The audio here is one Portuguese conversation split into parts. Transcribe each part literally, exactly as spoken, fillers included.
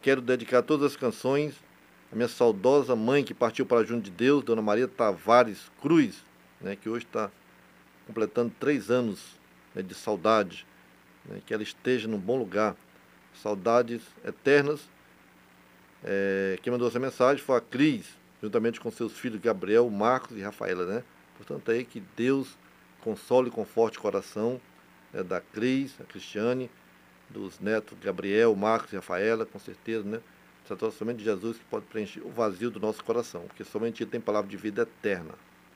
quero dedicar todas as canções à minha saudosa mãe que partiu para junto de Deus, Dona Maria Tavares Cruz, né, que hoje está completando três anos, né, de saudade, né, que ela esteja num bom lugar. Saudades eternas. É, quem mandou essa mensagem foi a Cris, juntamente com seus filhos Gabriel, Marcos e Rafaela, né? Portanto, aí que Deus console e conforte o coração, né, da Cris, a Cristiane, dos netos Gabriel, Marcos e Rafaela, com certeza, né? Só somente Jesus que pode preencher o vazio do nosso coração, porque somente Ele tem palavra de vida eterna.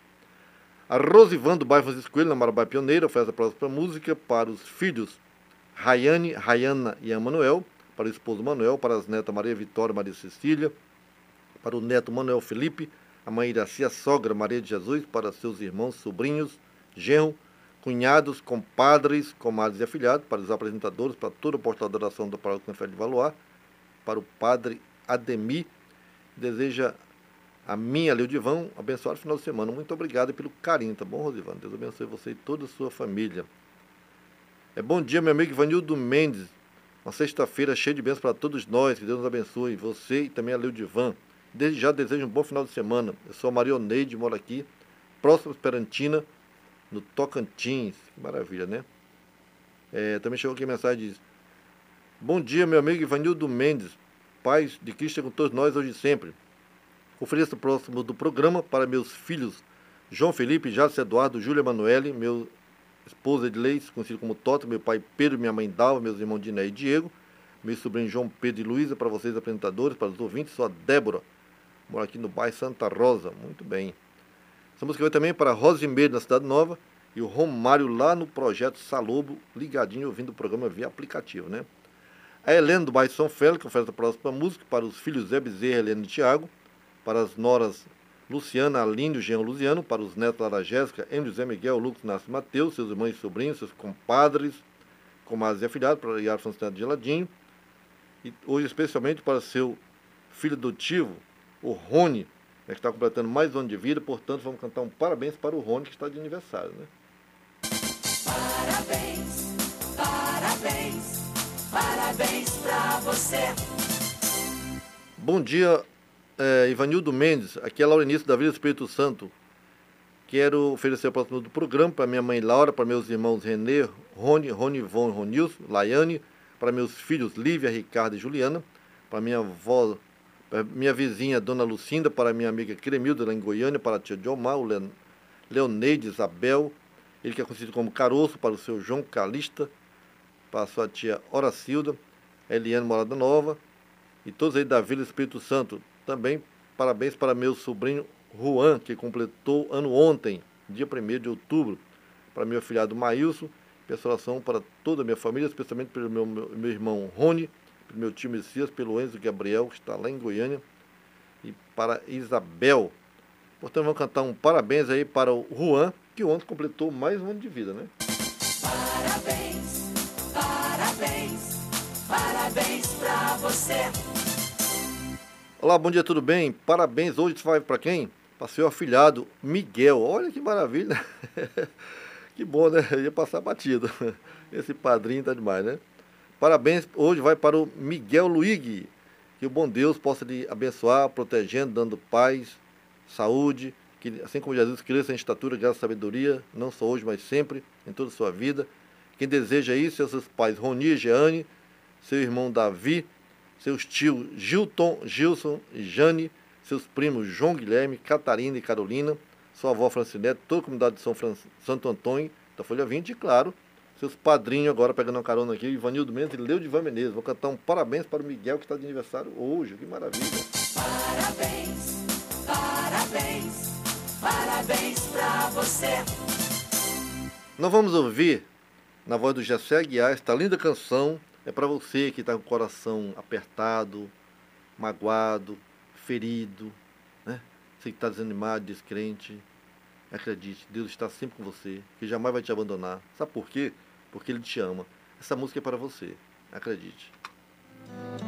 A Rosivan, do bairro Francisco Coelho, na Marabá Pioneira, oferece a próxima música para os filhos Rayane, Rayana e Emanuel, para o esposo Manuel, para as netas Maria Vitória e Maria Cecília, para o neto Manuel Felipe, a mãe Iraci, a sogra Maria de Jesus, para seus irmãos, sobrinhos, genro, cunhados, compadres, comadres e afilhados, para os apresentadores, para todo o portal de oração da Paróquia São Félix de Valoar, para o padre Ademir, deseja a minha, Leudivão, abençoado final de semana. Muito obrigado pelo carinho, tá bom, Rosivan? Deus abençoe você e toda a sua família. É, bom dia, meu amigo Ivanildo Mendes. Uma sexta-feira cheia de bênçãos para todos nós. Que Deus nos abençoe. Você e também a Leudivã. Desde já desejo um bom final de semana. Eu sou a Marioneide, moro aqui, próximo Esperantina, no Tocantins. Que maravilha, né? É, também chegou aqui a mensagem, diz: bom dia, meu amigo Ivanildo Mendes. Paz de Cristo com todos nós hoje e sempre. Ofereço o próximo do programa para meus filhos João Felipe, Jácio Eduardo, Júlia Emanuele, meu esposa Edleis, conhecido como Toto, meu pai Pedro, minha mãe Dalva, meus irmãos Diné e Diego, meu sobrinho João Pedro e Luísa, para vocês apresentadores, para os ouvintes, sou a Débora, moro aqui no bairro Santa Rosa. Muito bem. Essa música vai também para Rosimeire, na Cidade Nova, e o Romário lá no Projeto Salobo, ligadinho, ouvindo o programa via aplicativo, né? A Helena, do bairro São Félix, que oferece a próxima música para os filhos Zé Bezerra, Helena e Tiago, para as noras Luciana, Aline e Jean Luziano, para os netos Lara Jéssica, Emílio, Zé Miguel, Lucas, Nasce Mateus, seus irmãos e sobrinhos, seus compadres, comadres e afilhados, para Iara Francisco de Geladinho, e hoje especialmente para seu filho adotivo, o Rony, né, que está completando mais um ano de vida. Portanto, vamos cantar um parabéns para o Rony, que está de aniversário, né? Parabéns, parabéns, parabéns para você. Bom dia, é, Ivanildo Mendes, aqui é Laurenice da Vila Espírito Santo. Quero oferecer o próximo do programa para minha mãe Laura, para meus irmãos Renê, Rony, Rony Von, Ronilson, Laiane, para meus filhos Lívia, Ricardo e Juliana, para minha avó, para minha vizinha Dona Lucinda, para minha amiga Cremilda, lá em Goiânia, para a tia Diomar, o Leon, Leoneide, Isabel, ele que é conhecido como Caroço, para o seu João Calista, para a sua tia Horacilda, Eliane Morada Nova, e todos aí da Vila Espírito Santo. Também parabéns para meu sobrinho Juan, que completou ano ontem, dia primeiro de outubro, para meu afilhado Maílson, peço oração para toda a minha família, especialmente pelo meu, meu, meu irmão Rony, pelo meu tio Messias, pelo Enzo Gabriel, que está lá em Goiânia, e para Isabel. Portanto, vamos cantar um parabéns aí para o Juan, que ontem completou mais um ano de vida, né? Parabéns, parabéns, parabéns para você. Olá, bom dia, tudo bem? Parabéns, hoje vai para quem? Para seu afilhado Miguel. Olha que maravilha. Que bom, né? Eu ia passar batido. Esse padrinho tá demais, né? Parabéns, hoje vai para o Miguel Luigi. Que o bom Deus possa lhe abençoar, protegendo, dando paz, saúde, que assim como Jesus cresça em estatura, graça e sabedoria, não só hoje, mas sempre, em toda a sua vida. Quem deseja isso é seus pais Roni e Jeane, seu irmão Davi, seus tios Gilton, Gilson e Jane, seus primos João Guilherme, Catarina e Carolina, sua avó Francinete, toda a comunidade de São Fran... Santo Antônio, da Folha vinte, e claro, seus padrinhos agora pegando uma carona aqui, Ivanildo Mendes e Leudivã Menezes. Vou cantar um parabéns para o Miguel, que está de aniversário hoje. Que maravilha! Parabéns, parabéns, parabéns para você. Nós vamos ouvir, na voz do Gessé Aguiar, esta linda canção. É para você que está com o coração apertado, magoado, ferido, né? Você que está desanimado, descrente. Acredite, Deus está sempre com você, que jamais vai te abandonar. Sabe por quê? Porque Ele te ama. Essa música é para você. Acredite.